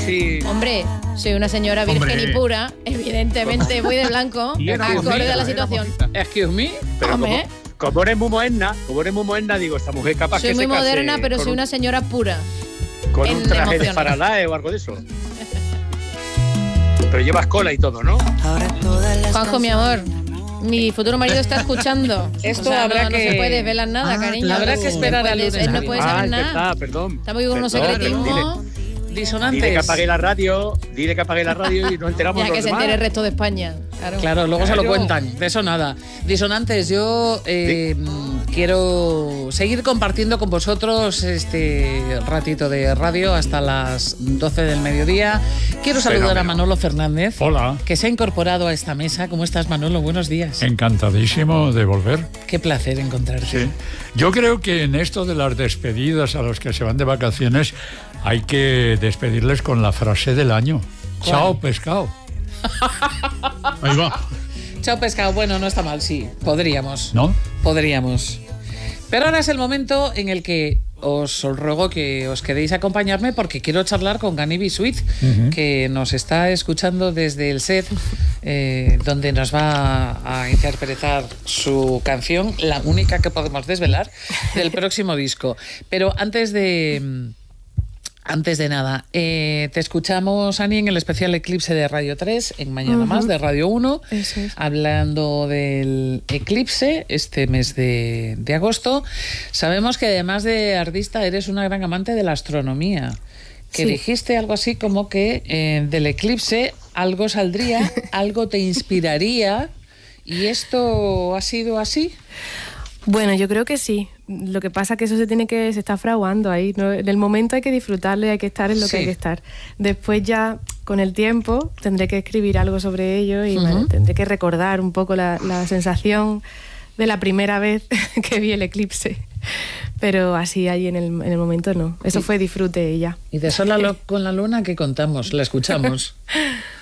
si... Hombre, soy una señora virgen y pura, evidentemente voy de blanco, acorde a la situación. Excuse me. Pero como eres muy moderna, digo, esta mujer capaz soy que se case... Soy muy moderna, pero soy una señora pura. Con un traje de Faraday o algo de eso. Pero llevas cola y todo, ¿no? Juanjo, mi amor, mi futuro marido está escuchando. Esto habrá que... No se puede desvelar nada, cariño. Habrá que esperar al lunes. Él no puede saber nada. Verdad, perdón. Estamos con unos secretismos. Disonantes. Dile que apague la radio y nos enteramos ya que se entere el resto de España. Claro, luego se lo cuentan. De eso nada. Disonantes, yo quiero seguir compartiendo con vosotros este ratito de radio hasta las 12 del mediodía. Quiero saludar a Manolo Fernández. Hola. Que se ha incorporado a esta mesa. ¿Cómo estás, Manolo? Buenos días. Encantadísimo de volver. Qué placer encontrarte. Sí. Yo creo que en esto de las despedidas a los que se van de vacaciones hay que despedirles con la frase del año. ¿Cuál? Chao, pescado. Ahí va. Chao, pescado. Bueno, no está mal, sí. Podríamos. ¿No? Podríamos. Pero ahora es el momento en el que os ruego que os quedéis a acompañarme porque quiero charlar con Gani Bisuit, que nos está escuchando desde el set, donde nos va a interpretar su canción, la única que podemos desvelar, del próximo disco. Pero antes de nada, te escuchamos, Ani, en el especial Eclipse de Radio 3, en Mañana Más, de Radio 1, hablando del eclipse este mes de agosto. Sabemos que además de artista eres una gran amante de la astronomía, que dijiste algo así como que del eclipse algo saldría, algo te inspiraría, ¿y esto ha sido así? Bueno, yo creo que sí. Lo que pasa es que eso se está fraguando ahí, ¿no? En el momento hay que disfrutarlo y hay que estar en lo que hay que estar. Después ya, con el tiempo, tendré que escribir algo sobre ello y tendré que recordar un poco la sensación de la primera vez que vi el eclipse. Pero así ahí en el momento no. Eso fue disfrute y ya. Y de Sola con la Luna, ¿qué contamos? La escuchamos.